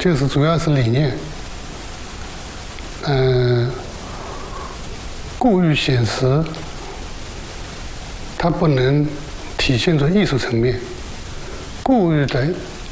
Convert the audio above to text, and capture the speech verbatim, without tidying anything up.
就是主要是理念。嗯、呃，过于写实，它不能体现出艺术层面；过于的